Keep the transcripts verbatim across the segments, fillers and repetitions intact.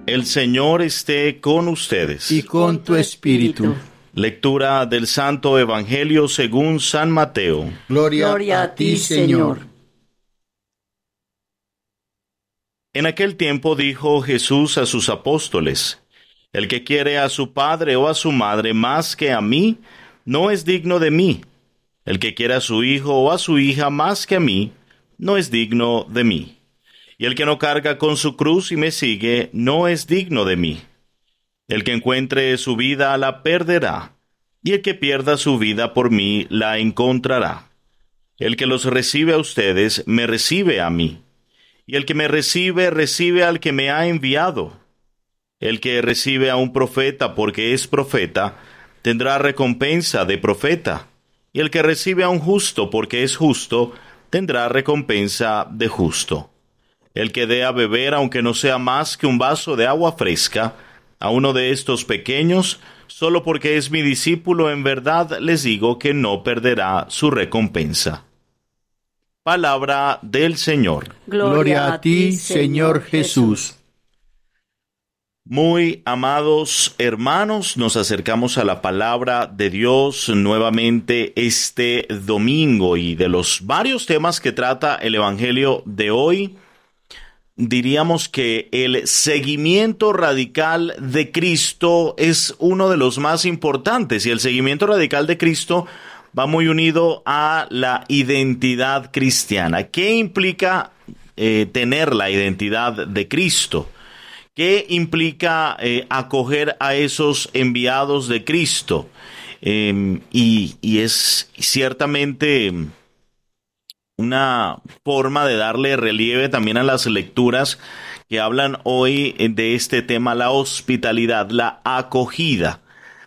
El Señor esté con ustedes. Y con tu espíritu. Lectura del Santo Evangelio según San Mateo. Gloria, Gloria a ti, Señor. En aquel tiempo dijo Jesús a sus apóstoles: El que quiere a su padre o a su madre más que a mí, no es digno de mí. El que quiere a su hijo o a su hija más que a mí, no es digno de mí. Y el que no carga con su cruz y me sigue, no es digno de mí. El que encuentre su vida la perderá, y el que pierda su vida por mí la encontrará. El que los recibe a ustedes, me recibe a mí. Y el que me recibe, recibe al que me ha enviado. El que recibe a un profeta porque es profeta, tendrá recompensa de profeta. Y el que recibe a un justo porque es justo, tendrá recompensa de justo. El que dé a beber, aunque no sea más que un vaso de agua fresca, a uno de estos pequeños, solo porque es mi discípulo, en verdad les digo que no perderá su recompensa. Palabra del Señor. Gloria a ti, Señor Jesús. Muy amados hermanos, nos acercamos a la palabra de Dios nuevamente este domingo, y de los varios temas que trata el Evangelio de hoy, diríamos que el seguimiento radical de Cristo es uno de los más importantes, y el seguimiento radical de Cristo va muy unido a la identidad cristiana. ¿Qué implica eh, tener la identidad de Cristo? ¿Qué implica eh, acoger a esos enviados de Cristo? Eh, y, y es ciertamente una forma de darle relieve también a las lecturas que hablan hoy de este tema, la hospitalidad, la acogida.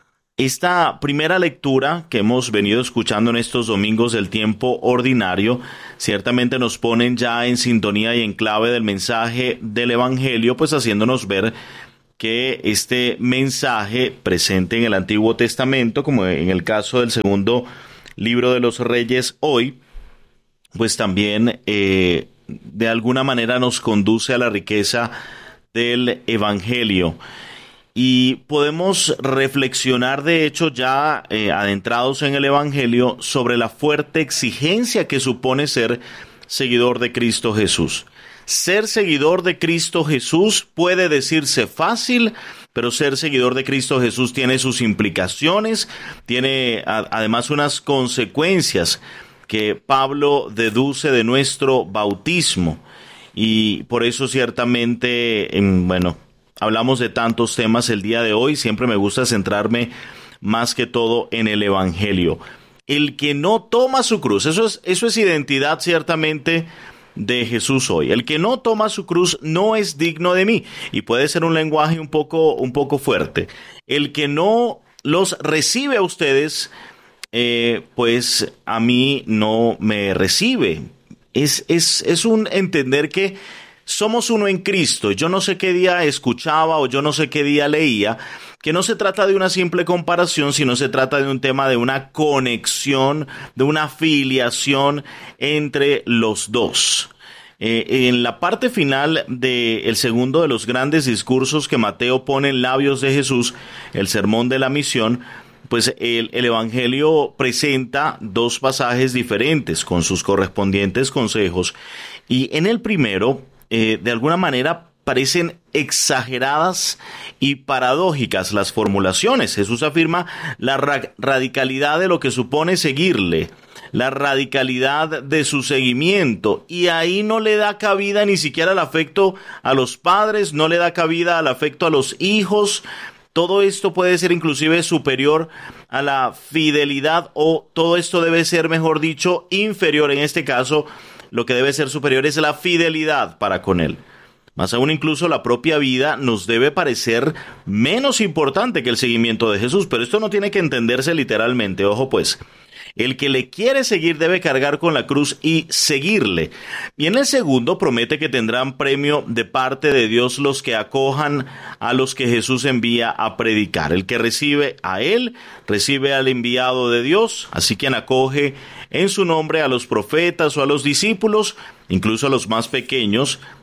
Esta primera lectura que hemos venido escuchando en estos domingos del tiempo ordinario, ciertamente nos ponen ya en sintonía y en clave del mensaje del Evangelio, pues haciéndonos ver que este mensaje presente en el Antiguo Testamento, como en el caso del segundo libro de los Reyes hoy, pues también eh, de alguna manera nos conduce a la riqueza del Evangelio. Y podemos reflexionar, de hecho, ya eh, adentrados en el Evangelio, sobre la fuerte exigencia que supone ser seguidor de Cristo Jesús. Ser seguidor de Cristo Jesús puede decirse fácil, pero ser seguidor de Cristo Jesús tiene sus implicaciones, tiene a, además unas consecuencias que Pablo deduce de nuestro bautismo, y por eso ciertamente, en, bueno, hablamos de tantos temas el día de hoy. Siempre me gusta centrarme más que todo en el Evangelio. El que no toma su cruz, eso es, eso es identidad ciertamente de Jesús hoy. El que no toma su cruz no es digno de mí, y puede ser un lenguaje un poco, un poco fuerte. El que no los recibe a ustedes, Eh, pues a mí no me recibe. Es, es, es un entender que somos uno en Cristo. Yo no sé qué día escuchaba o yo no sé qué día leía que no se trata de una simple comparación, sino se trata de un tema de una conexión, de una filiación entre los dos. Eh, en la parte final del segundo de los grandes discursos que Mateo pone en labios de Jesús, el Sermón de la Misión, pues el, el Evangelio presenta dos pasajes diferentes con sus correspondientes consejos, y en el primero, eh, de alguna manera, parecen exageradas y paradójicas las formulaciones. Jesús afirma la ra- radicalidad de lo que supone seguirle, la radicalidad de su seguimiento, y ahí no le da cabida ni siquiera al afecto a los padres, no le da cabida al afecto a los hijos. Todo esto puede ser inclusive superior a la fidelidad, o todo esto debe ser, mejor dicho, inferior. En este caso, lo que debe ser superior es la fidelidad para con Él. Más aún, incluso la propia vida nos debe parecer menos importante que el seguimiento de Jesús. Pero esto no tiene que entenderse literalmente, ojo pues. El que le quiere seguir debe cargar con la cruz y seguirle. Y en el segundo promete que tendrán premio de parte de Dios los que acojan a los que Jesús envía a predicar. El que recibe a él, recibe al enviado de Dios. Así quien acoge en su nombre a los profetas o a los discípulos, incluso a los más pequeños,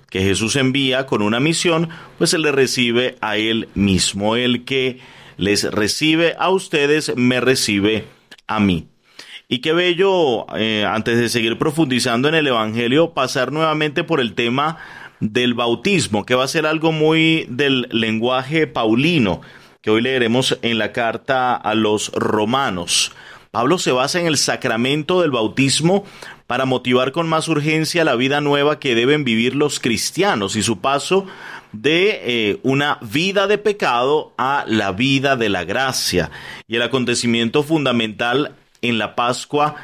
que Jesús envía con una misión, pues se le recibe a él mismo. El que les recibe a ustedes, me recibe a mí. Y qué bello, eh, antes de seguir profundizando en el Evangelio, pasar nuevamente por el tema del bautismo, que va a ser algo muy del lenguaje paulino, que hoy leeremos en la carta a los Romanos. Pablo se basa en el sacramento del bautismo para motivar con más urgencia la vida nueva que deben vivir los cristianos y su paso de eh, una vida de pecado a la vida de la gracia. Y el acontecimiento fundamental en la Pascua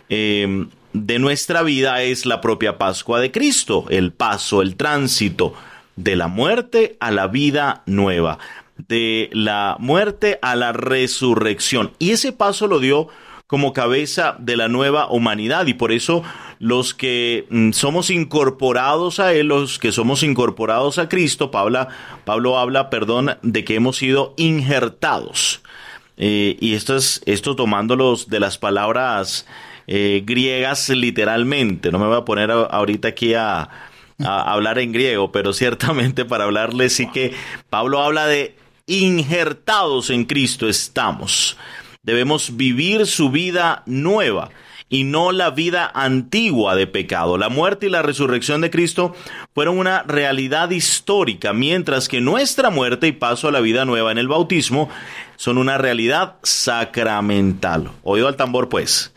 eh, de nuestra vida es la propia Pascua de Cristo, el paso, el tránsito de la muerte a la vida nueva, de la muerte a la resurrección. Y ese paso lo dio como cabeza de la nueva humanidad, y por eso los que mm, somos incorporados a Él, los que somos incorporados a Cristo, Pablo, Pablo habla, perdón, de que hemos sido injertados. Eh, y esto es esto tomándolos de las palabras eh, griegas literalmente. No me voy a poner a, ahorita aquí a, a hablar en griego, pero ciertamente para hablarles sí que Pablo habla de injertados en Cristo estamos. Debemos vivir su vida nueva y no la vida antigua de pecado. La muerte y la resurrección de Cristo fueron una realidad histórica, mientras que nuestra muerte y paso a la vida nueva en el bautismo son una realidad sacramental. Oído al tambor, pues.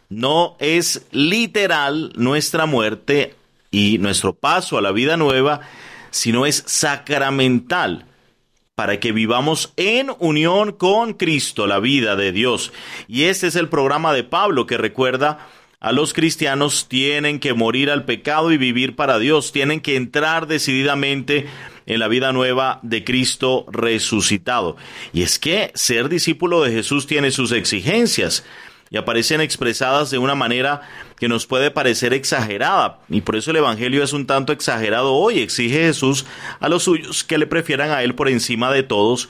No es literal nuestra muerte y nuestro paso a la vida nueva, sino es sacramental, para que vivamos en unión con Cristo, la vida de Dios. Y este es el programa de Pablo, que recuerda a los cristianos: tienen que morir al pecado y vivir para Dios, tienen que entrar decididamente en la vida nueva de Cristo resucitado. Y es que ser discípulo de Jesús tiene sus exigencias, y aparecen expresadas de una manera que nos puede parecer exagerada, y por eso el Evangelio es un tanto exagerado hoy. Exige Jesús a los suyos que le prefieran a Él por encima de todos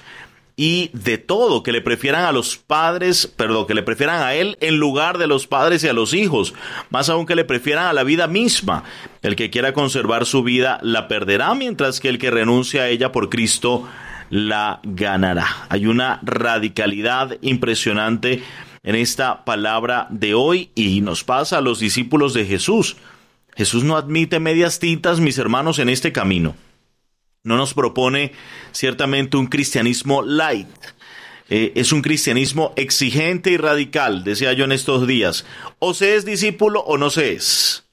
y de todo, que le prefieran a los padres, perdón, que le prefieran a Él en lugar de los padres y a los hijos, más aún que le prefieran a la vida misma. El que quiera conservar su vida la perderá, mientras que el que renuncia a ella por Cristo la ganará. Hay una radicalidad impresionante en esta palabra de hoy, y nos pasa a los discípulos de Jesús. Jesús no admite medias tintas, mis hermanos, en este camino. No nos propone ciertamente un cristianismo light. Eh, es un cristianismo exigente y radical, decía yo en estos días. O se es discípulo o no se es.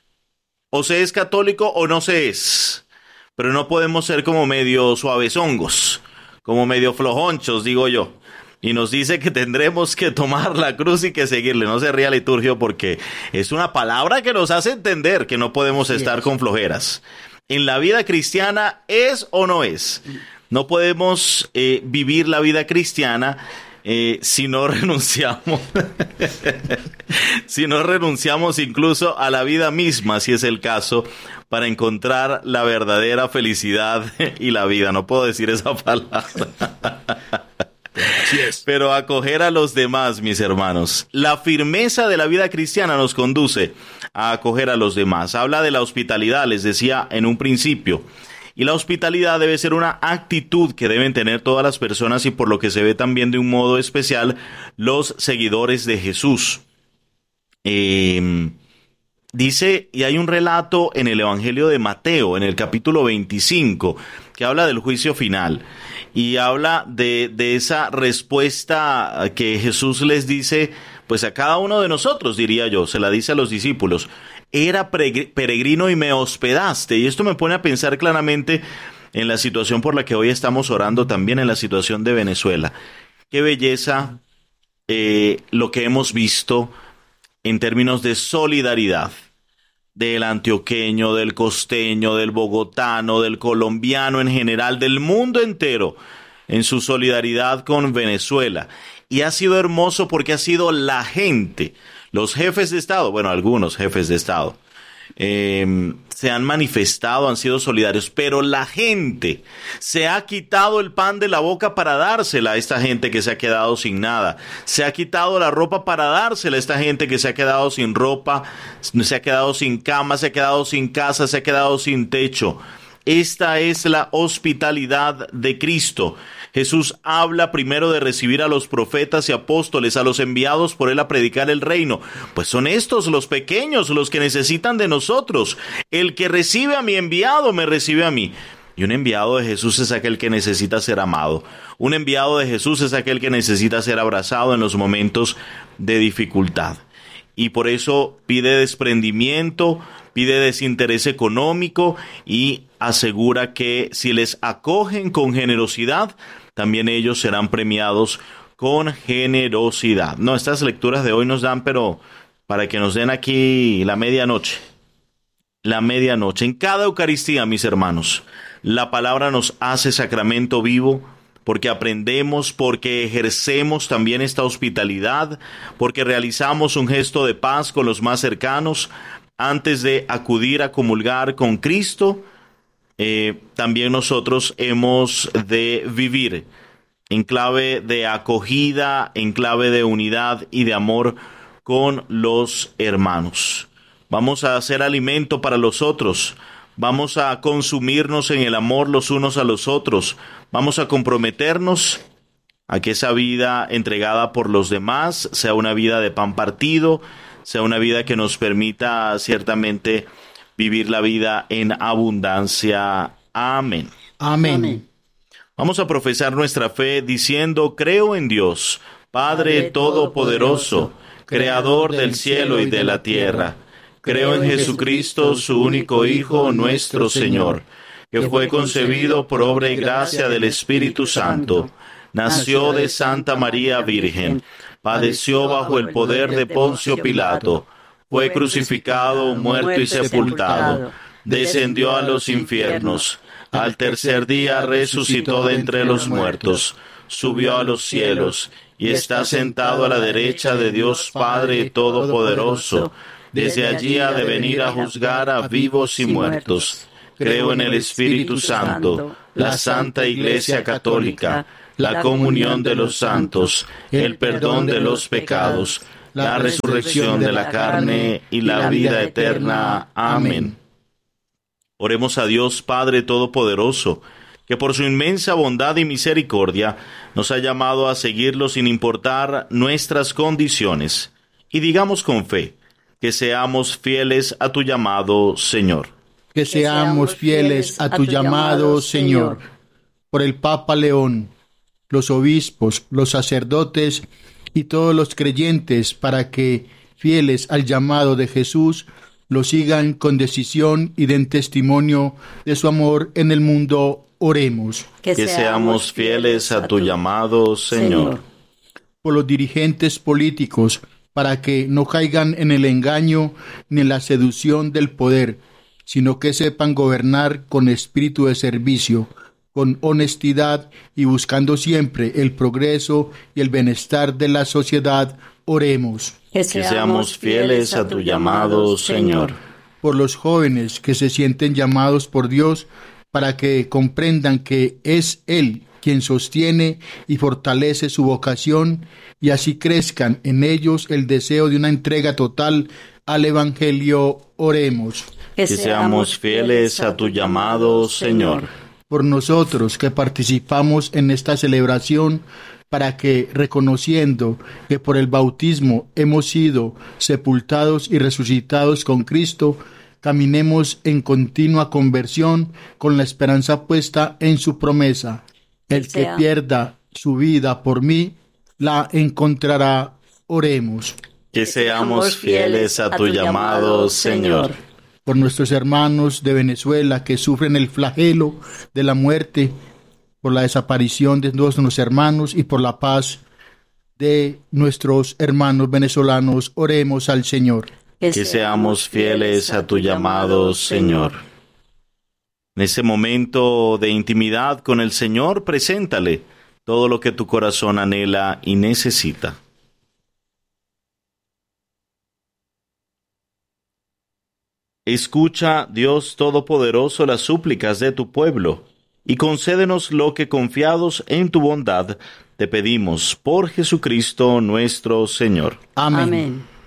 O se es católico o no se es. Pero no podemos ser como medio suavezongos, como medio flojonchos, digo yo. Y nos dice que tendremos que tomar la cruz y que seguirle. No se ría, Liturgio, porque es una palabra que nos hace entender que no podemos sí, estar con flojeras. En la vida cristiana, ¿es o no es? No podemos eh, vivir la vida cristiana eh, si no renunciamos. si no renunciamos incluso a la vida misma, si es el caso, para encontrar la verdadera felicidad y la vida. No puedo decir esa palabra. Pero acoger a los demás, mis hermanos. La firmeza de la vida cristiana nos conduce a acoger a los demás. Habla de la hospitalidad, les decía en un principio. Y la hospitalidad debe ser una actitud que deben tener todas las personas, y por lo que se ve también de un modo especial los seguidores de Jesús. Eh, dice, y hay un relato en el Evangelio de Mateo, en el capítulo veinticinco, que habla del juicio final. Y habla de, de esa respuesta que Jesús les dice, pues a cada uno de nosotros, diría yo, se la dice a los discípulos: era peregrino y me hospedaste. Y esto me pone a pensar claramente en la situación por la que hoy estamos orando, también en la situación de Venezuela. Qué belleza eh, lo que hemos visto en términos de solidaridad, del antioqueño, del costeño, del bogotano, del colombiano en general, del mundo entero, en su solidaridad con Venezuela. Y ha sido hermoso porque ha sido la gente, los jefes de Estado, bueno, algunos jefes de Estado, eh, se han manifestado, han sido solidarios, pero la gente se ha quitado el pan de la boca para dársela a esta gente que se ha quedado sin nada. Se ha quitado la ropa para dársela a esta gente que se ha quedado sin ropa, se ha quedado sin cama, se ha quedado sin casa, se ha quedado sin techo. Esta es la hospitalidad de Cristo. Jesús habla primero de recibir a los profetas y apóstoles, a los enviados por él a predicar el reino. Pues son estos los pequeños los que necesitan de nosotros. El que recibe a mi enviado me recibe a mí. Y un enviado de Jesús es aquel que necesita ser amado. Un enviado de Jesús es aquel que necesita ser abrazado en los momentos de dificultad. Y por eso pide desprendimiento, pide desinterés económico y asegura que si les acogen con generosidad, también ellos serán premiados con generosidad. No, estas lecturas de hoy nos dan, pero para que nos den aquí la medianoche. La medianoche. En cada Eucaristía, mis hermanos, la palabra nos hace sacramento vivo, porque aprendemos, porque ejercemos también esta hospitalidad, porque realizamos un gesto de paz con los más cercanos antes de acudir a comulgar con Cristo. Eh, también nosotros hemos de vivir en clave de acogida, en clave de unidad y de amor con los hermanos. Vamos a hacer alimento para los otros. Vamos a consumirnos en el amor los unos a los otros. Vamos a comprometernos a que esa vida entregada por los demás sea una vida de pan partido, sea una vida que nos permita ciertamente vivir la vida en abundancia. Amén. Amén. Amén. Vamos a profesar nuestra fe diciendo: creo en Dios, Padre Todopoderoso, Creador del cielo y de la tierra. Creo en Jesucristo, su único Hijo, nuestro Señor, que fue concebido por obra y gracia del Espíritu Santo. Nació de Santa María Virgen, padeció bajo el poder de Poncio Pilato, fue crucificado, muerto y sepultado, descendió a los infiernos, al tercer día resucitó de entre los muertos, subió a los cielos, y está sentado a la derecha de Dios Padre Todopoderoso. Desde allí ha de venir a juzgar a vivos y muertos. Creo en el Espíritu Santo, la Santa Iglesia Católica, la comunión de los santos, el perdón de los pecados, la resurrección de la carne y la vida eterna. Amén. Oremos a Dios Padre Todopoderoso, que por su inmensa bondad y misericordia nos ha llamado a seguirlo sin importar nuestras condiciones. Y digamos con fe: que seamos fieles a tu llamado, Señor. Que seamos fieles a tu llamado, Señor. Por el Papa León, los obispos, los sacerdotes y todos los creyentes, para que, fieles al llamado de Jesús, lo sigan con decisión y den testimonio de su amor en el mundo, oremos. Que seamos fieles a tu llamado, Señor. Por los dirigentes políticos, para que no caigan en el engaño ni en la seducción del poder, sino que sepan gobernar con espíritu de servicio, con honestidad y buscando siempre el progreso y el bienestar de la sociedad, oremos. Que seamos fieles a tu llamado, Señor. Por los jóvenes que se sienten llamados por Dios, para que comprendan que es Él quien sostiene y fortalece su vocación, y así crezcan en ellos el deseo de una entrega total al Evangelio, oremos. Que seamos fieles a tu llamado, Señor. Por nosotros que participamos en esta celebración, para que, reconociendo que por el bautismo hemos sido sepultados y resucitados con Cristo, caminemos en continua conversión con la esperanza puesta en su promesa. El que pierda su vida por mí, la encontrará. Oremos. Que seamos fieles a tu llamado, Señor. Por nuestros hermanos de Venezuela que sufren el flagelo de la muerte, por la desaparición de nuestros hermanos y por la paz de nuestros hermanos venezolanos, oremos al Señor. Que seamos fieles a tu llamado, Señor. En ese momento de intimidad con el Señor, preséntale todo lo que tu corazón anhela y necesita. Escucha, Dios Todopoderoso, las súplicas de tu pueblo, y concédenos lo que, confiados en tu bondad, te pedimos por Jesucristo nuestro Señor. Amén. Amén.